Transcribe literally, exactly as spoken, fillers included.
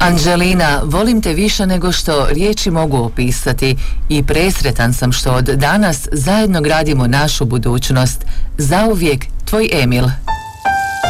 Anđelina, volim te više nego što riječi mogu opisati i presretan sam što od danas zajedno gradimo našu budućnost. Zauvijek, tvoj Emil.